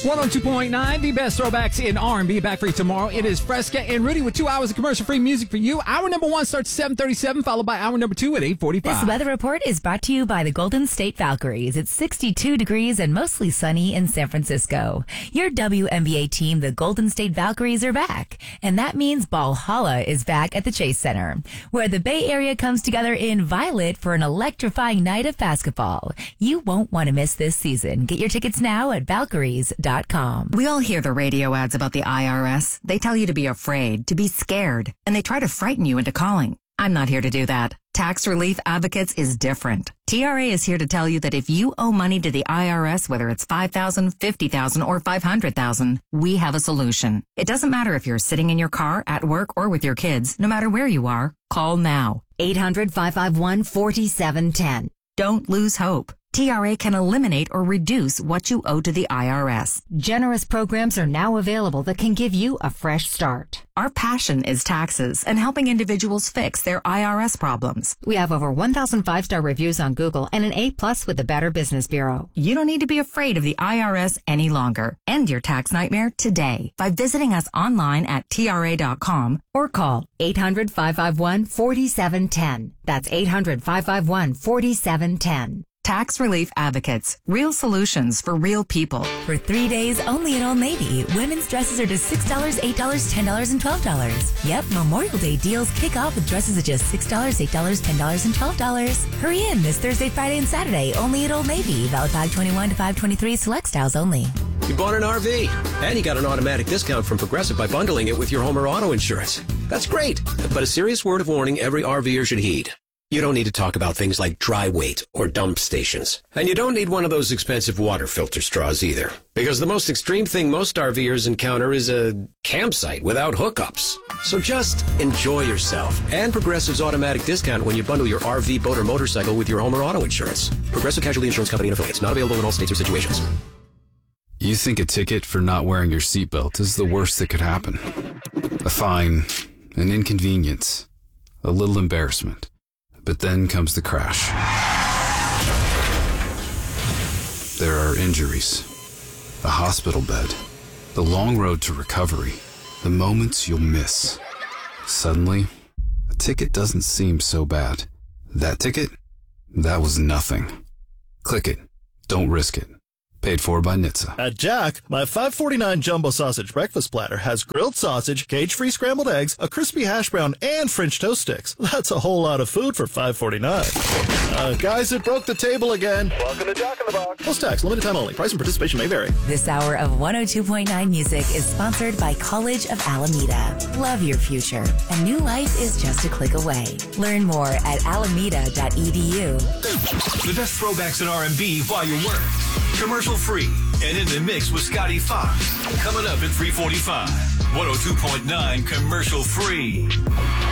102.9, the best throwbacks in R&B. Back for you tomorrow. It is Fresca and Rudy with 2 hours of commercial-free music for you. Hour number 1 starts at 7:37, followed by hour number 2 at 8:45. This weather report is brought to you by the Golden State Valkyries. It's 62 degrees and mostly sunny in San Francisco. Your WNBA team, the Golden State Valkyries, are back. And that means Ballhalla is back at the Chase Center, where the Bay Area comes together in violet for an electrifying night of basketball. You won't want to miss this season. Get your tickets now at Valkyries.com. We all hear the radio ads about the IRS. They tell you to be afraid, to be scared, and they try to frighten you into calling. I'm not here to do that. Tax Relief Advocates is different. TRA is here to tell you that if you owe money to the IRS, whether it's $5,000, $50,000, or $500,000, we have a solution. It doesn't matter if you're sitting in your car, at work, or with your kids. No matter where you are, call now. 800-551-4710. Don't lose hope. TRA can eliminate or reduce what you owe to the IRS. Generous programs are now available that can give you a fresh start. Our passion is taxes and helping individuals fix their IRS problems. We have over 1,000 5-star reviews on Google and an A+ with the Better Business Bureau. You don't need to be afraid of the IRS any longer. End your tax nightmare today by visiting us online at TRA.com or call 800-551-4710. That's 800-551-4710. Tax Relief Advocates. Real solutions for real people. For 3 days only at Old Navy, women's dresses are just $6, $8, $10, and $12. Yep, Memorial Day deals kick off with dresses at just $6, $8, $10, and $12. Hurry in this Thursday, Friday, and Saturday only at Old Navy. Valid 5/21 to 5/23, select styles only. You bought an RV, and you got an automatic discount from Progressive by bundling it with your home or auto insurance. That's great, but a serious word of warning every RVer should heed. You don't need to talk about things like dry weight or dump stations. And you don't need one of those expensive water filter straws either. Because the most extreme thing most RVers encounter is a campsite without hookups. So just enjoy yourself and Progressive's automatic discount when you bundle your RV, boat, or motorcycle with your home or auto insurance. Progressive Casualty Insurance Company and affiliates. Not available in all states or situations. You think a ticket for not wearing your seatbelt is the worst that could happen. A fine, an inconvenience, a little embarrassment. But then comes the crash. There are injuries, a hospital bed, the long road to recovery, the moments you'll miss. Suddenly, a ticket doesn't seem so bad. That ticket? That was nothing. Click it. Don't risk it. Paid for by NHTSA. At Jack, my $5.49 jumbo sausage breakfast platter has grilled sausage, cage-free scrambled eggs, a crispy hash brown, and French toast sticks. That's a whole lot of food for $5.49. Guys, it broke the table again. Welcome to Jack in the Box. Plus tax, limited time only. Price and participation may vary. This hour of 102.9 Music is sponsored by College of Alameda. Love your future. A new life is just a click away. Learn more at alameda.edu. The best throwbacks in R&B while you work. Commercial free and in the mix with Scotty Fox. Coming up at 3:45. 102.9 commercial free.